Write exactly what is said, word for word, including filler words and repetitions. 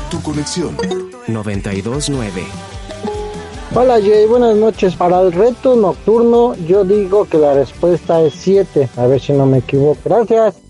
Tu conexión. noventa y dos nueve. Hola Jay, buenas noches. Para el reto nocturno yo digo que la respuesta es siete. A ver si no me equivoco. Gracias.